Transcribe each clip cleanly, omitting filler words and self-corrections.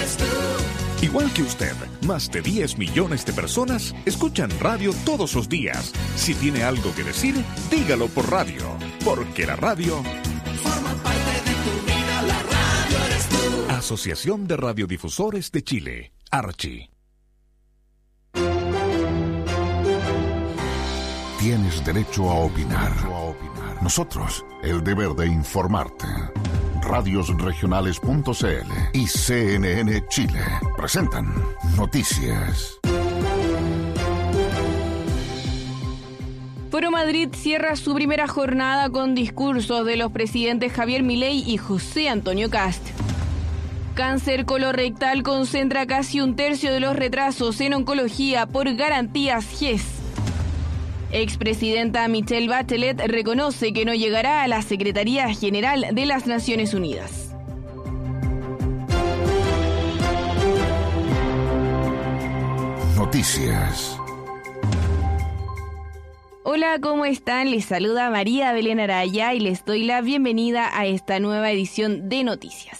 eres tú. Igual que usted, más de 10 millones de personas escuchan radio todos los días. Si tiene algo que decir, dígalo por radio, porque la radio forma parte de tu vida, la radio eres tú. Asociación de Radiodifusores de Chile, Archi. Tienes derecho a opinar. Nosotros, el deber de informarte. Radiosregionales.cl y CNN Chile presentan Noticias. Foro Madrid cierra su primera jornada con discursos de los presidentes Javier Milei y José Antonio Kast. Cáncer colorectal concentra casi un tercio de los retrasos en oncología por garantías GES. Expresidenta Michelle Bachelet reconoce que no llegará a la Secretaría General de las Naciones Unidas. Noticias. Hola, ¿cómo están? Les saluda María Belén Araya y les doy la bienvenida a esta nueva edición de Noticias.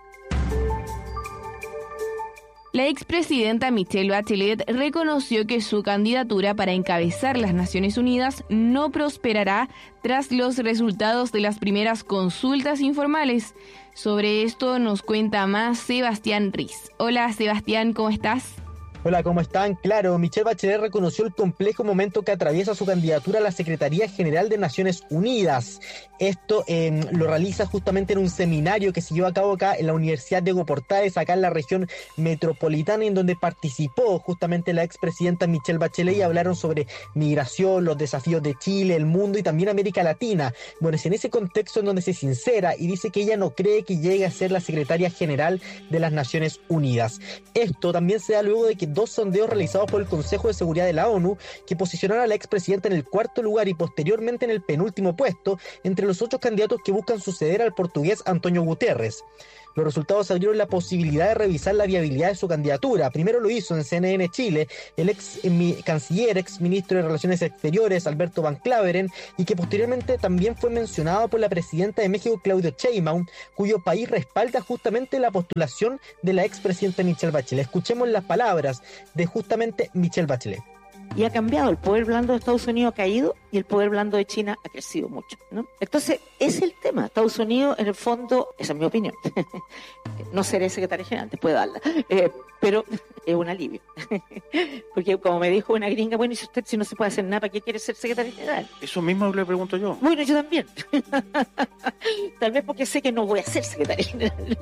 La expresidenta Michelle Bachelet reconoció que su candidatura para encabezar las Naciones Unidas no prosperará tras los resultados de las primeras consultas informales. Sobre esto nos cuenta más Sebastián Riz. Hola Sebastián, ¿cómo estás? Hola, ¿cómo están? Claro, Michelle Bachelet reconoció el complejo momento que atraviesa su candidatura a la Secretaría General de Naciones Unidas. Esto lo realiza justamente en un seminario que se llevó a cabo acá en la Universidad Diego Portales, acá en la región metropolitana, en donde participó justamente la expresidenta Michelle Bachelet y hablaron sobre migración, los desafíos de Chile, el mundo y también América Latina. Bueno, es en ese contexto en donde se sincera y dice que ella no cree que llegue a ser la Secretaria General de las Naciones Unidas. Esto también se da luego de que dos sondeos realizados por el Consejo de Seguridad de la ONU que posicionaron a la expresidenta en el cuarto lugar y posteriormente en el penúltimo puesto entre los 8 candidatos que buscan suceder al portugués Antonio Guterres. Los resultados abrieron la posibilidad de revisar la viabilidad de su candidatura. Primero lo hizo en CNN Chile el canciller, ex ministro de Relaciones Exteriores, Alberto Van Claveren, y que posteriormente también fue mencionado por la presidenta de México, Claudia Sheinbaum, cuyo país respalda justamente la postulación de la expresidenta Michelle Bachelet. Escuchemos las palabras de justamente Michelle Bachelet. Y ha cambiado, el poder blando de Estados Unidos ha caído y el poder blando de China ha crecido mucho, ¿no? Entonces, ese es el tema. Estados Unidos, en el fondo, esa es mi opinión, no seré secretaria general, después de darla, pero es un alivio. Porque como me dijo una gringa, bueno, ¿y si no se puede hacer nada, para qué quiere ser secretaria general? Eso mismo le pregunto yo. Bueno, yo también. Tal vez porque sé que no voy a ser secretaria general.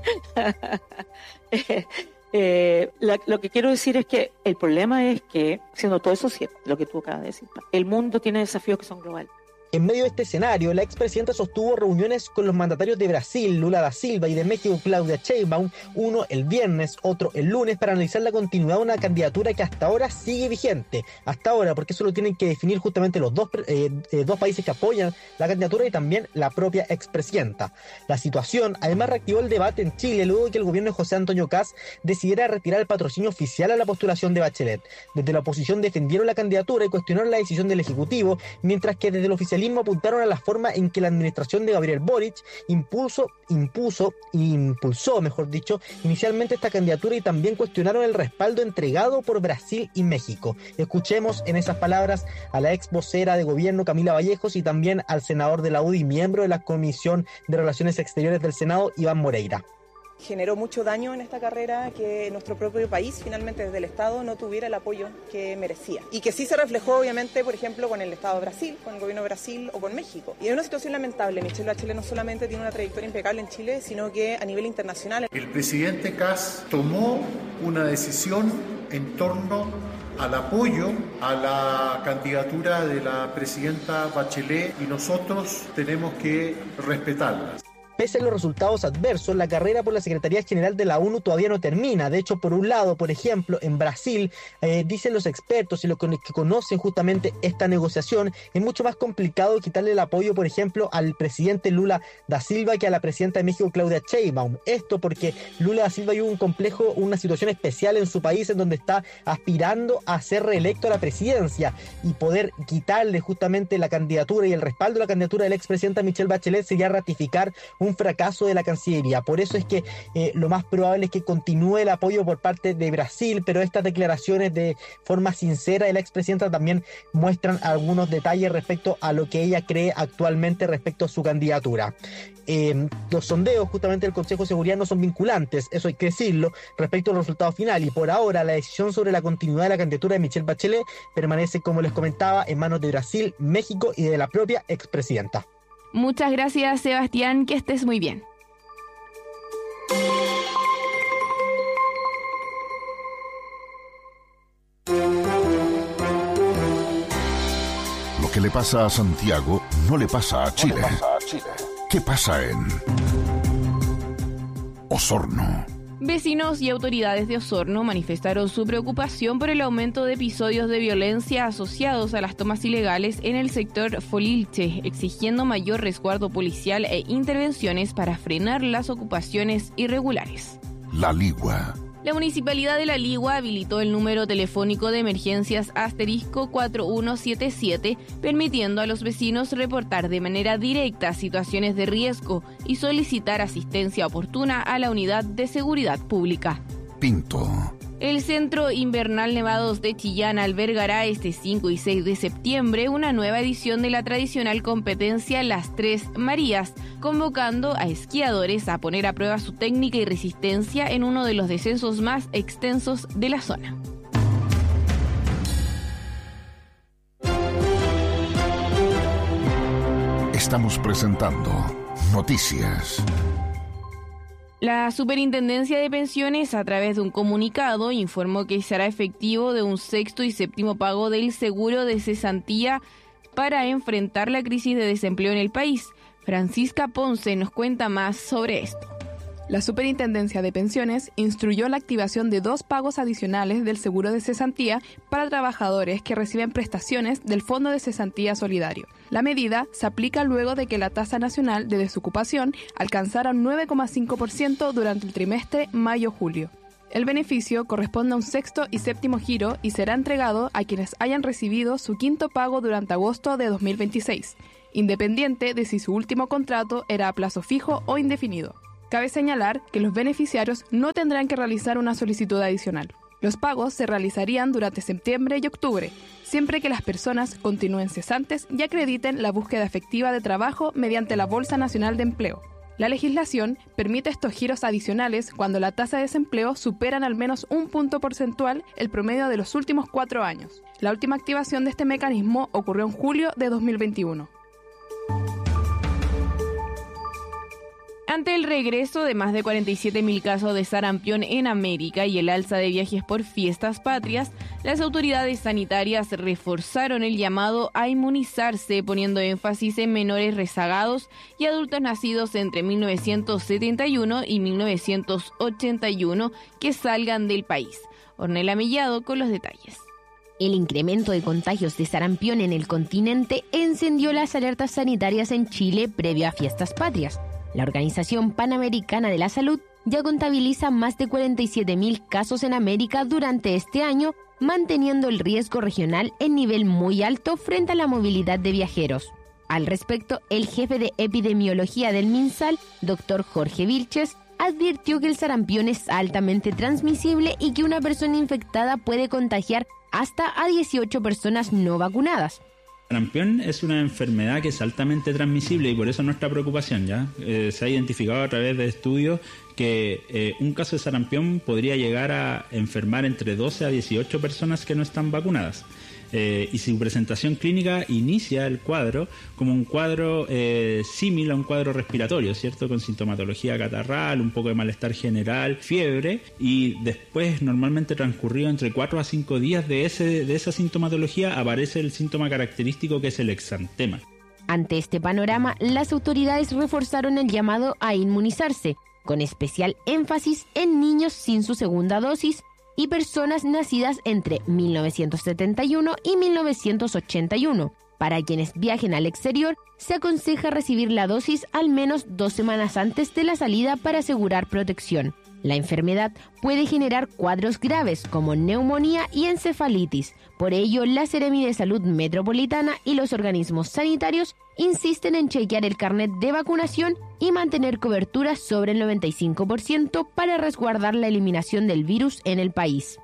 Lo que quiero decir es que el problema es que, siendo todo eso cierto, lo que tú acabas de decir, el mundo tiene desafíos que son globales. En medio de este escenario, la expresidenta sostuvo reuniones con los mandatarios de Brasil, Lula da Silva, y de México, Claudia Sheinbaum, uno el viernes, otro el lunes, para analizar la continuidad de una candidatura que hasta ahora sigue vigente. Hasta ahora, porque eso lo tienen que definir justamente los dos países que apoyan la candidatura y también la propia expresidenta. La situación, además, reactivó el debate en Chile luego de que el gobierno de José Antonio Kast decidiera retirar el patrocinio oficial a la postulación de Bachelet. Desde la oposición defendieron la candidatura y cuestionaron la decisión del Ejecutivo, mientras que desde el oficialismo apuntaron a la forma en que la administración de Gabriel Boric impulsó, inicialmente esta candidatura y también cuestionaron el respaldo entregado por Brasil y México. Escuchemos en esas palabras a la ex vocera de gobierno Camila Vallejos y también al senador de la UDI, miembro de la Comisión de Relaciones Exteriores del Senado, Iván Moreira. Generó mucho daño en esta carrera que nuestro propio país, finalmente desde el Estado, no tuviera el apoyo que merecía. Y que sí se reflejó, obviamente, por ejemplo, con el Estado de Brasil, con el gobierno de Brasil o con México. Y es una situación lamentable. Michelle Bachelet no solamente tiene una trayectoria impecable en Chile, sino que a nivel internacional. El presidente Kast tomó una decisión en torno al apoyo a la candidatura de la presidenta Bachelet y nosotros tenemos que respetarla. Pese a los resultados adversos, la carrera por la Secretaría General de la ONU todavía no termina. De hecho, por un lado, por ejemplo, en Brasil, dicen los expertos y los que conocen justamente esta negociación, es mucho más complicado quitarle el apoyo, por ejemplo, al presidente Lula da Silva que a la presidenta de México, Claudia Sheinbaum. Esto porque Lula da Silva vive una situación especial en su país en donde está aspirando a ser reelecto a la presidencia, y poder quitarle justamente la candidatura y el respaldo de la candidatura de la expresidenta Michelle Bachelet sería ratificar un un fracaso de la Cancillería. Por eso es que lo más probable es que continúe el apoyo por parte de Brasil, pero estas declaraciones de forma sincera de la expresidenta también muestran algunos detalles respecto a lo que ella cree actualmente respecto a su candidatura. Los sondeos justamente del Consejo de Seguridad no son vinculantes, eso hay que decirlo, respecto al resultado final, y por ahora la decisión sobre la continuidad de la candidatura de Michelle Bachelet permanece, como les comentaba, en manos de Brasil, México y de la propia expresidenta. Muchas gracias, Sebastián, que estés muy bien. Lo que le pasa a Santiago no le pasa a Chile. ¿Qué pasa en Osorno? Vecinos y autoridades de Osorno manifestaron su preocupación por el aumento de episodios de violencia asociados a las tomas ilegales en el sector Folilche, exigiendo mayor resguardo policial e intervenciones para frenar las ocupaciones irregulares. La Ligua. La Municipalidad de La Ligua habilitó el número telefónico de emergencias *4177, permitiendo a los vecinos reportar de manera directa situaciones de riesgo y solicitar asistencia oportuna a la Unidad de Seguridad Pública. Pinto. El Centro Invernal Nevados de Chillán albergará este 5 y 6 de septiembre una nueva edición de la tradicional competencia Las Tres Marías, convocando a esquiadores a poner a prueba su técnica y resistencia en uno de los descensos más extensos de la zona. Estamos presentando Noticias. La Superintendencia de Pensiones, a través de un comunicado, informó que será efectivo de un sexto y séptimo pago del seguro de cesantía para enfrentar la crisis de desempleo en el país. Francisca Ponce nos cuenta más sobre esto. La Superintendencia de Pensiones instruyó la activación de 2 pagos adicionales del seguro de cesantía para trabajadores que reciben prestaciones del Fondo de Cesantía Solidario. La medida se aplica luego de que la tasa nacional de desocupación alcanzara un 9,5% durante el trimestre mayo-julio. El beneficio corresponde a un sexto y séptimo giro y será entregado a quienes hayan recibido su quinto pago durante agosto de 2026, independiente de si su último contrato era a plazo fijo o indefinido. Cabe señalar que los beneficiarios no tendrán que realizar una solicitud adicional. Los pagos se realizarían durante septiembre y octubre, siempre que las personas continúen cesantes y acrediten la búsqueda efectiva de trabajo mediante la Bolsa Nacional de Empleo. La legislación permite estos giros adicionales cuando la tasa de desempleo superan al menos un punto porcentual el promedio de los últimos 4 años. La última activación de este mecanismo ocurrió en julio de 2021. Ante el regreso de más de 47.000 casos de sarampión en América y el alza de viajes por fiestas patrias, las autoridades sanitarias reforzaron el llamado a inmunizarse, poniendo énfasis en menores rezagados y adultos nacidos entre 1971 y 1981 que salgan del país. Ornella Mellado con los detalles. El incremento de contagios de sarampión en el continente encendió las alertas sanitarias en Chile previo a fiestas patrias. La Organización Panamericana de la Salud ya contabiliza más de 47.000 casos en América durante este año, manteniendo el riesgo regional en nivel muy alto frente a la movilidad de viajeros. Al respecto, el jefe de epidemiología del MinSal, Dr. Jorge Vilches, advirtió que el sarampión es altamente transmisible y que una persona infectada puede contagiar hasta a 18 personas no vacunadas. Sarampión es una enfermedad que es altamente transmisible y por eso nuestra preocupación ya. Se ha identificado a través de estudios que un caso de sarampión podría llegar a enfermar entre 12 a 18 personas que no están vacunadas. Y su presentación clínica inicia el cuadro como un cuadro similar a un cuadro respiratorio, ¿cierto? Con sintomatología catarral, un poco de malestar general, fiebre, y después, normalmente transcurrido entre 4 a 5 días de esa sintomatología, aparece el síntoma característico que es el exantema. Ante este panorama, las autoridades reforzaron el llamado a inmunizarse, con especial énfasis en niños sin su segunda dosis y personas nacidas entre 1971 y 1981. Para quienes viajen al exterior, se aconseja recibir la dosis al menos 2 semanas antes de la salida para asegurar protección. La enfermedad puede generar cuadros graves como neumonía y encefalitis. Por ello, la Seremi de Salud Metropolitana y los organismos sanitarios insisten en chequear el carnet de vacunación y mantener cobertura sobre el 95% para resguardar la eliminación del virus en el país.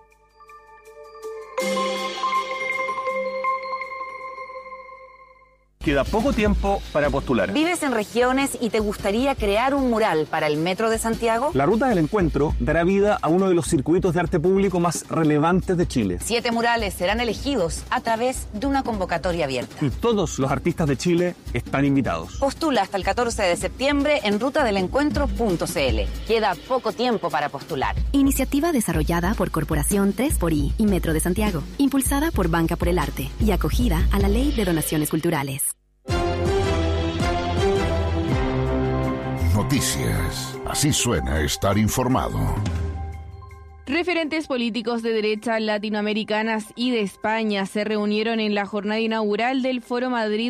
Queda poco tiempo para postular. ¿Vives en regiones y te gustaría crear un mural para el Metro de Santiago? La Ruta del Encuentro dará vida a uno de los circuitos de arte público más relevantes de Chile. 7 murales serán elegidos a través de una convocatoria abierta. Y todos los artistas de Chile están invitados. Postula hasta el 14 de septiembre en rutadelencuentro.cl. Queda poco tiempo para postular. Iniciativa desarrollada por Corporación 3xI y Metro de Santiago, impulsada por Banca por el Arte y acogida a la Ley de Donaciones Culturales. Noticias. Así suena estar informado. Referentes políticos de derecha latinoamericanas y de España se reunieron en la jornada inaugural del Foro Madrid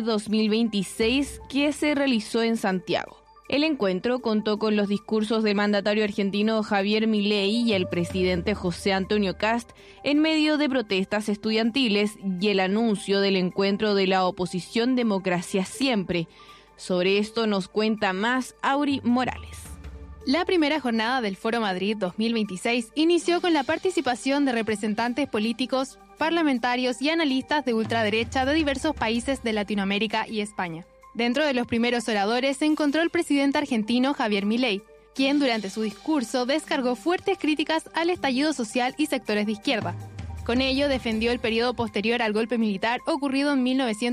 2026 que se realizó en Santiago. El encuentro contó con los discursos del mandatario argentino Javier Milei y el presidente José Antonio Kast en medio de protestas estudiantiles y el anuncio del encuentro de la oposición Democracia Siempre. Sobre esto nos cuenta más Auri Morales. La primera jornada del Foro Madrid 2026 inició con la participación de representantes políticos, parlamentarios y analistas de ultraderecha de diversos países de Latinoamérica y España. Dentro de los primeros oradores se encontró el presidente argentino Javier Milei, quien durante su discurso descargó fuertes críticas al estallido social y sectores de izquierda. Con ello defendió el periodo posterior al golpe militar ocurrido en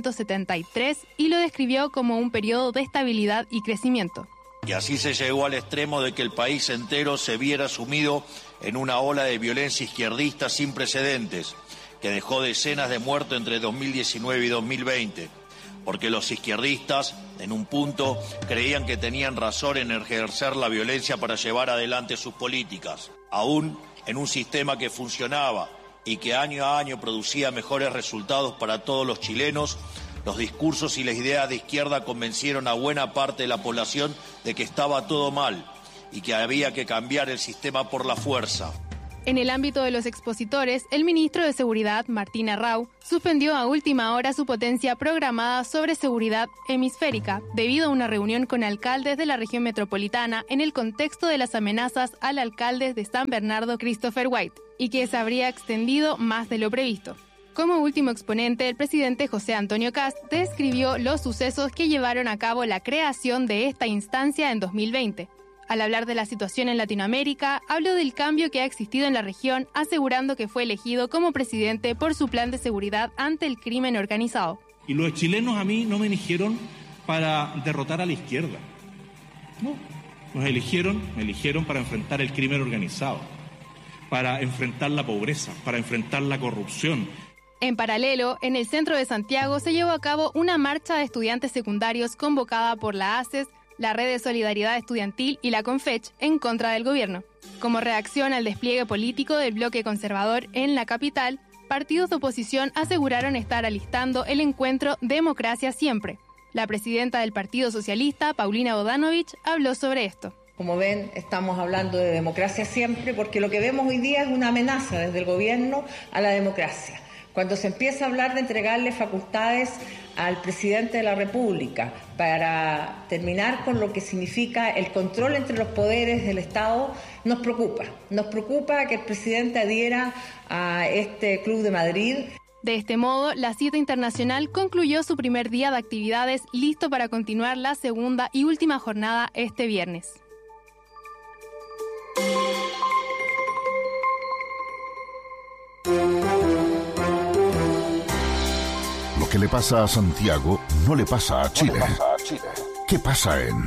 1973 y lo describió como un periodo de estabilidad y crecimiento. Y así se llegó al extremo de que el país entero se viera sumido en una ola de violencia izquierdista sin precedentes, que dejó decenas de muertos entre 2019 y 2020, porque los izquierdistas, en un punto, creían que tenían razón en ejercer la violencia para llevar adelante sus políticas, aún en un sistema que funcionaba y que año a año producía mejores resultados para todos los chilenos. Los discursos y las ideas de izquierda convencieron a buena parte de la población de que estaba todo mal y que había que cambiar el sistema por la fuerza. En el ámbito de los expositores, el ministro de Seguridad, Martín Arrau, suspendió a última hora su ponencia programada sobre seguridad hemisférica debido a una reunión con alcaldes de la región metropolitana en el contexto de las amenazas al alcalde de San Bernardo, Christopher White, y que se habría extendido más de lo previsto. Como último exponente, el presidente José Antonio Kast describió los sucesos que llevaron a cabo la creación de esta instancia en 2020. Al hablar de la situación en Latinoamérica, habló del cambio que ha existido en la región, asegurando que fue elegido como presidente por su plan de seguridad ante el crimen organizado. Y los chilenos a mí no me eligieron para derrotar a la izquierda. No, me eligieron para enfrentar el crimen organizado, para enfrentar la pobreza, para enfrentar la corrupción. En paralelo, en el centro de Santiago se llevó a cabo una marcha de estudiantes secundarios convocada por la ACES, la Red de Solidaridad Estudiantil y la CONFECH en contra del gobierno. Como reacción al despliegue político del bloque conservador en la capital, partidos de oposición aseguraron estar alistando el encuentro Democracia Siempre. La presidenta del Partido Socialista, Paulina Bodanovich, habló sobre esto. Como ven, estamos hablando de democracia siempre porque lo que vemos hoy día es una amenaza desde el gobierno a la democracia. Cuando se empieza a hablar de entregarle facultades al presidente de la República para terminar con lo que significa el control entre los poderes del Estado, nos preocupa. Nos preocupa que el presidente adhiera a este Club de Madrid. De este modo, la cita internacional concluyó su primer día de actividades, listo para continuar la segunda y última jornada este viernes. Lo que le pasa a Santiago no le pasa a Chile. ¿Qué pasa en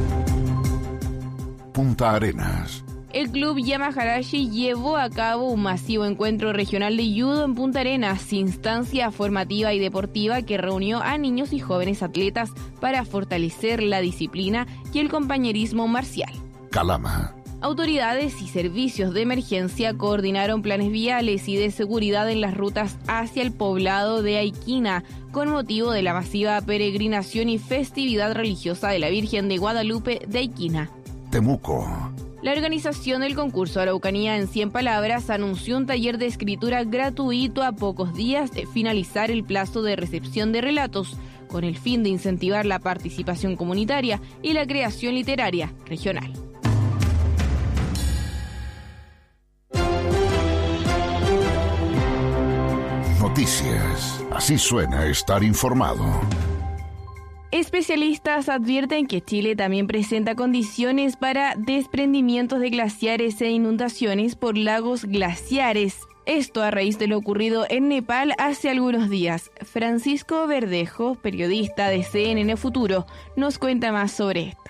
Punta Arenas? El club Yamaharashi llevó a cabo un masivo encuentro regional de judo en Punta Arenas, instancia formativa y deportiva que reunió a niños y jóvenes atletas para fortalecer la disciplina y el compañerismo marcial. Calama. Autoridades y servicios de emergencia coordinaron planes viales y de seguridad en las rutas hacia el poblado de Aiquina con motivo de la masiva peregrinación y festividad religiosa de la Virgen de Guadalupe de Aiquina. Temuco. La organización del concurso Araucanía en 100 palabras anunció un taller de escritura gratuito a pocos días de finalizar el plazo de recepción de relatos, con el fin de incentivar la participación comunitaria y la creación literaria regional. Noticias. Así suena estar informado. Especialistas advierten que Chile también presenta condiciones para desprendimientos de glaciares e inundaciones por lagos glaciares. Esto a raíz de lo ocurrido en Nepal hace algunos días. Francisco Verdejo, periodista de CNN Futuro, nos cuenta más sobre esto.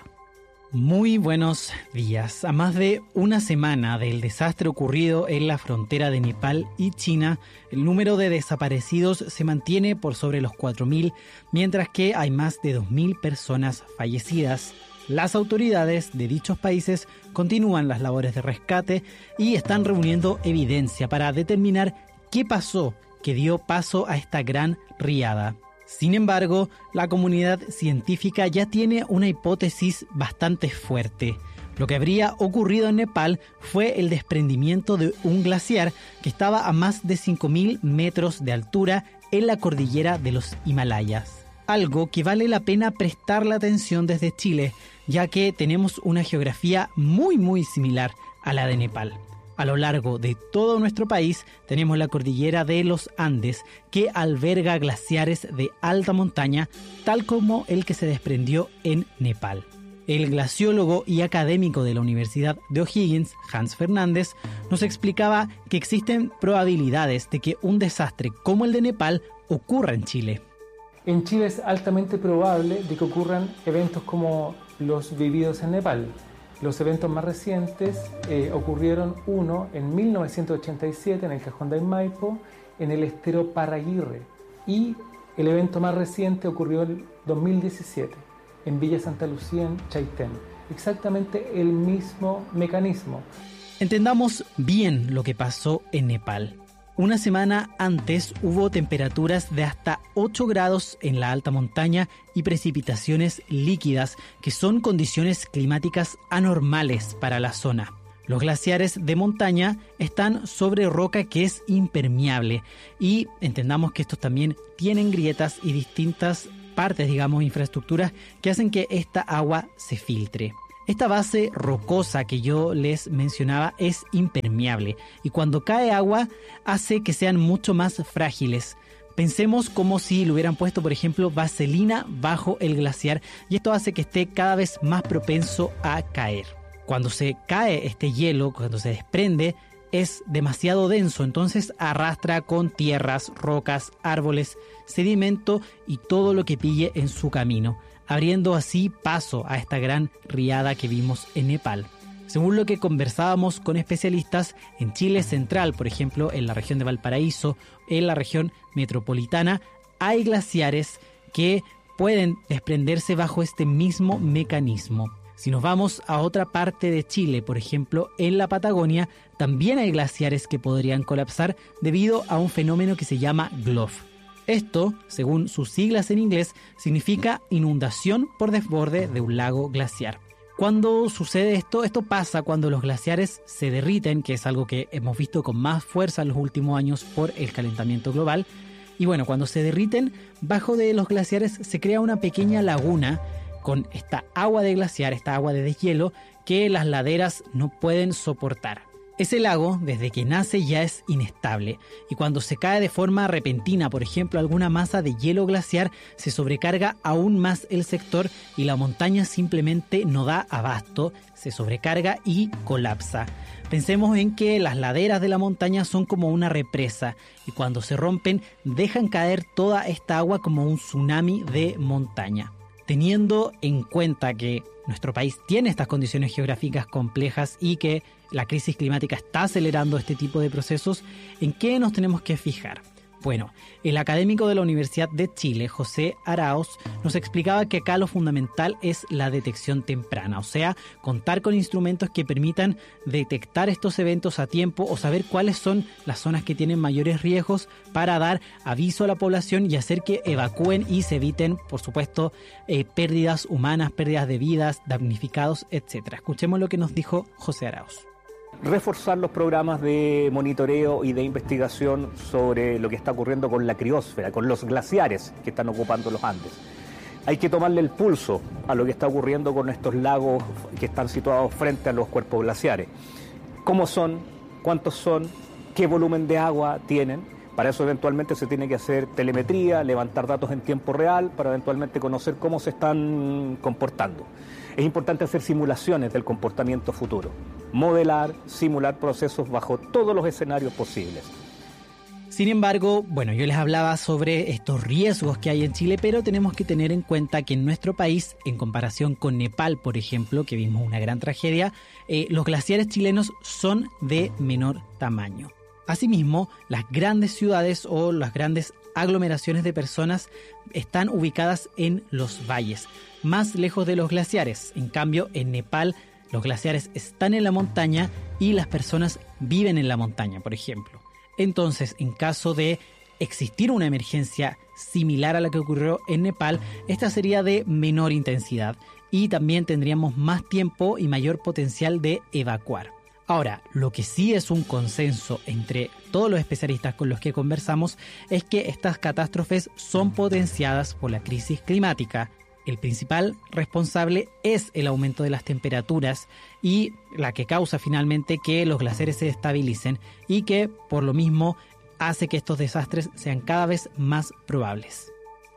Muy buenos días. A más de una semana del desastre ocurrido en la frontera de Nepal y China, el número de desaparecidos se mantiene por sobre los 4.000, mientras que hay más de 2.000 personas fallecidas. Las autoridades de dichos países continúan las labores de rescate y están reuniendo evidencia para determinar qué pasó que dio paso a esta gran riada. Sin embargo, la comunidad científica ya tiene una hipótesis bastante fuerte. Lo que habría ocurrido en Nepal fue el desprendimiento de un glaciar que estaba a más de 5.000 metros de altura en la cordillera de los Himalayas. Algo que vale la pena prestarle atención desde Chile, ya que tenemos una geografía muy similar a la de Nepal. A lo largo de todo nuestro país tenemos la cordillera de los Andes, que alberga glaciares de alta montaña, tal como el que se desprendió en Nepal. El glaciólogo y académico de la Universidad de O'Higgins, Hans Fernández, nos explicaba que existen probabilidades de que un desastre como el de Nepal ocurra en Chile. En Chile es altamente probable de que ocurran eventos como los vividos en Nepal. Los eventos más recientes ocurrieron uno en 1987 en el Cajón del Maipo, en el estero Paraguirre, y el evento más reciente ocurrió en 2017 en Villa Santa Lucía, en Chaitén. Exactamente el mismo mecanismo. Entendamos bien lo que pasó en Nepal. Una semana antes hubo temperaturas de hasta 8 grados en la alta montaña y precipitaciones líquidas, que son condiciones climáticas anormales para la zona. Los glaciares de montaña están sobre roca que es impermeable y entendamos que estos también tienen grietas y distintas partes, infraestructuras que hacen que esta agua se filtre. Esta base rocosa que yo les mencionaba es impermeable y cuando cae agua hace que sean mucho más frágiles. Pensemos como si le hubieran puesto, por ejemplo, vaselina bajo el glaciar y esto hace que esté cada vez más propenso a caer. Cuando se cae este hielo, cuando se desprende, es demasiado denso, entonces arrastra con tierras, rocas, árboles, sedimento y todo lo que pille en su camino, abriendo así paso a esta gran riada que vimos en Nepal. Según lo que conversábamos con especialistas, en Chile central, por ejemplo, en la región de Valparaíso, en la región metropolitana, hay glaciares que pueden desprenderse bajo este mismo mecanismo. Si nos vamos a otra parte de Chile, por ejemplo, en la Patagonia, también hay glaciares que podrían colapsar debido a un fenómeno que se llama GLOF. Esto, según sus siglas en inglés, significa inundación por desborde de un lago glaciar. ¿Cuándo sucede esto? Esto pasa cuando los glaciares se derriten, que es algo que hemos visto con más fuerza en los últimos años por el calentamiento global. Y bueno, cuando se derriten, bajo de los glaciares se crea una pequeña laguna con esta agua de glaciar, esta agua de deshielo, que las laderas no pueden soportar. Ese lago, desde que nace, ya es inestable y cuando se cae de forma repentina, por ejemplo, alguna masa de hielo glaciar, se sobrecarga aún más el sector y la montaña simplemente no da abasto, se sobrecarga y colapsa. Pensemos en que las laderas de la montaña son como una represa y cuando se rompen dejan caer toda esta agua como un tsunami de montaña. Teniendo en cuenta que nuestro país tiene estas condiciones geográficas complejas y que la crisis climática está acelerando este tipo de procesos, ¿en qué nos tenemos que fijar? Bueno, el académico de la Universidad de Chile, José Arauz, nos explicaba que acá lo fundamental es la detección temprana, o sea, contar con instrumentos que permitan detectar estos eventos a tiempo o saber cuáles son las zonas que tienen mayores riesgos para dar aviso a la población y hacer que evacúen y se eviten, por supuesto, pérdidas humanas, pérdidas de vidas, damnificados, etc. Escuchemos lo que nos dijo José Arauz. Reforzar los programas de monitoreo y de investigación sobre lo que está ocurriendo con la criósfera, con los glaciares que están ocupando los Andes. Hay que tomarle el pulso a lo que está ocurriendo con estos lagos que están situados frente a los cuerpos glaciares. ¿Cómo son? ¿Cuántos son? ¿Qué volumen de agua tienen? Para eso eventualmente se tiene que hacer telemetría, levantar datos en tiempo real para eventualmente conocer cómo se están comportando. Es importante hacer simulaciones del comportamiento futuro, modelar, simular procesos bajo todos los escenarios posibles. Sin embargo, bueno, yo les hablaba sobre estos riesgos que hay en Chile, pero tenemos que tener en cuenta que en nuestro país, en comparación con Nepal, por ejemplo, que vimos una gran tragedia, los glaciares chilenos son de menor tamaño. Asimismo, las grandes ciudades o las grandes aglomeraciones de personas están ubicadas en los valles, más lejos de los glaciares. En cambio, en Nepal, los glaciares están en la montaña y las personas viven en la montaña, por ejemplo. Entonces, en caso de existir una emergencia similar a la que ocurrió en Nepal, esta sería de menor intensidad y también tendríamos más tiempo y mayor potencial de evacuar. Ahora, lo que sí es un consenso entre todos los especialistas con los que conversamos es que estas catástrofes son potenciadas por la crisis climática. El principal responsable es el aumento de las temperaturas y la que causa finalmente que los glaciares se estabilicen y que, por lo mismo, hace que estos desastres sean cada vez más probables.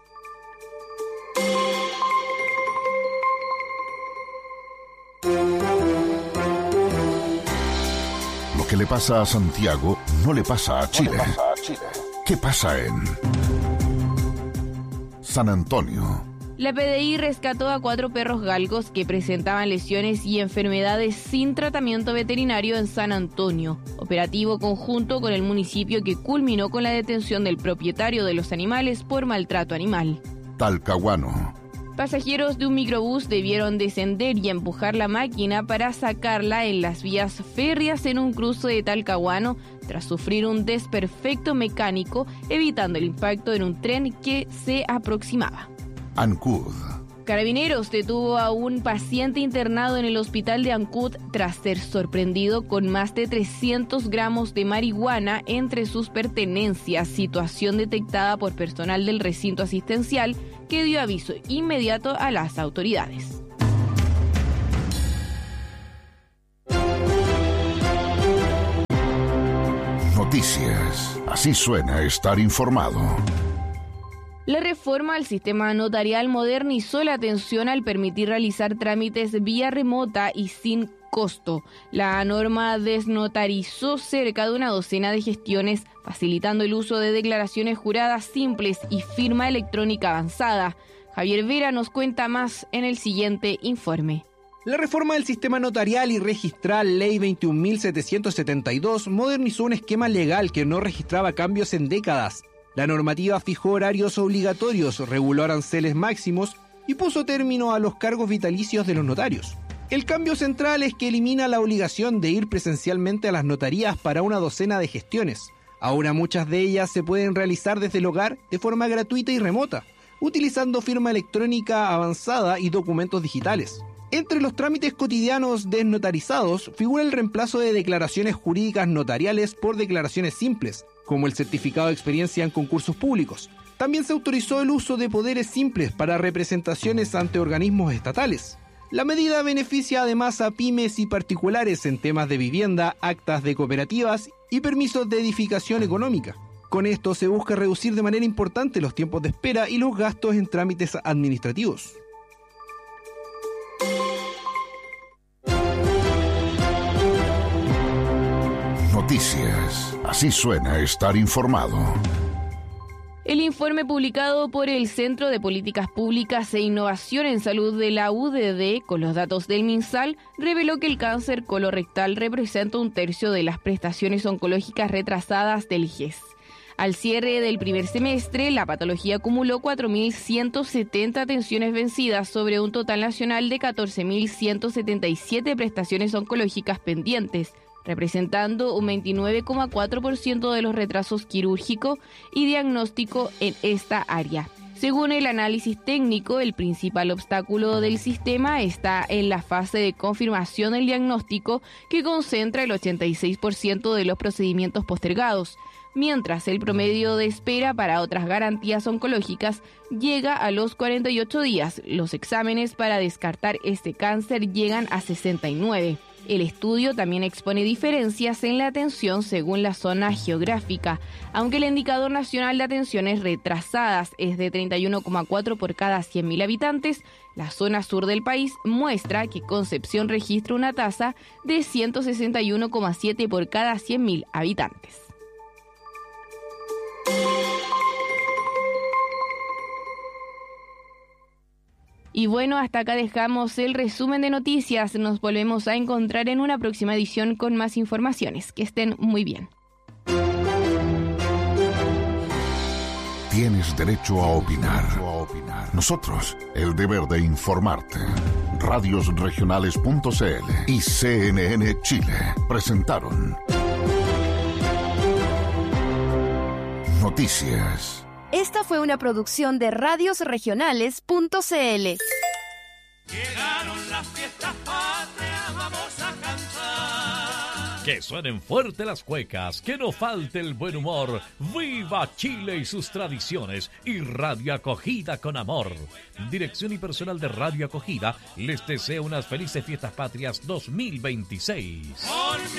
Lo que le pasa a Santiago no le pasa a Chile. ¿Qué pasa en San Antonio? La PDI rescató a 4 perros galgos que presentaban lesiones y enfermedades sin tratamiento veterinario en San Antonio. Operativo conjunto con el municipio que culminó con la detención del propietario de los animales por maltrato animal. Talcahuano. Pasajeros de un microbús debieron descender y empujar la máquina para sacarla en las vías férreas en un cruce de Talcahuano tras sufrir un desperfecto mecánico, evitando el impacto en un tren que se aproximaba. Ancud. Carabineros detuvo a un paciente internado en el hospital de Ancud tras ser sorprendido con más de 300 gramos de marihuana entre sus pertenencias, situación detectada por personal del recinto asistencial que dio aviso inmediato a las autoridades. Noticias. Así suena estar informado. La reforma al sistema notarial modernizó la atención al permitir realizar trámites vía remota y sin costo. La norma desnotarizó cerca de una docena de gestiones, facilitando el uso de declaraciones juradas simples y firma electrónica avanzada. Javier Vera nos cuenta más en el siguiente informe. La reforma del sistema notarial y registral Ley 21.772 modernizó un esquema legal que no registraba cambios en décadas. La normativa fijó horarios obligatorios, reguló aranceles máximos y puso término a los cargos vitalicios de los notarios. El cambio central es que elimina la obligación de ir presencialmente a las notarías para una docena de gestiones. Ahora muchas de ellas se pueden realizar desde el hogar de forma gratuita y remota, utilizando firma electrónica avanzada y documentos digitales. Entre los trámites cotidianos desnotarizados figura el reemplazo de declaraciones jurídicas notariales por declaraciones simples, como el certificado de experiencia en concursos públicos. También se autorizó el uso de poderes simples para representaciones ante organismos estatales. La medida beneficia además a pymes y particulares en temas de vivienda, actas de cooperativas y permisos de edificación económica. Con esto se busca reducir de manera importante los tiempos de espera y los gastos en trámites administrativos. Noticias. Así suena estar informado. El informe publicado por el Centro de Políticas Públicas e Innovación en Salud de la UDD, con los datos del MinSal, reveló que el cáncer colorectal representa 1/3 de las prestaciones oncológicas retrasadas del GES. Al cierre del primer semestre, la patología acumuló 4.170 atenciones vencidas sobre un total nacional de 14.177 prestaciones oncológicas pendientes, representando un 29,4% de los retrasos quirúrgico y diagnóstico en esta área. Según el análisis técnico, el principal obstáculo del sistema está en la fase de confirmación del diagnóstico, que concentra el 86% de los procedimientos postergados, mientras el promedio de espera para otras garantías oncológicas llega a los 48 días. Los exámenes para descartar este cáncer llegan a 69. El estudio también expone diferencias en la atención según la zona geográfica. Aunque el indicador nacional de atenciones retrasadas es de 31,4 por cada 100.000 habitantes, la zona sur del país muestra que Concepción registra una tasa de 161,7 por cada 100.000 habitantes. Y bueno, hasta acá dejamos el resumen de noticias. Nos volvemos a encontrar en una próxima edición con más informaciones. Que estén muy bien. Tienes derecho a opinar. Nosotros, el deber de informarte. Radiosregionales.cl y CNN Chile presentaron Noticias. Esta fue una producción de Radiosregionales.cl. Llegaron las fiestas patrias, vamos a cantar. Que suenen fuerte las cuecas, que no falte el buen humor. ¡Viva Chile y sus tradiciones! Y Radio Acogida con amor. Dirección y personal de Radio Acogida les desea unas felices fiestas patrias 2026.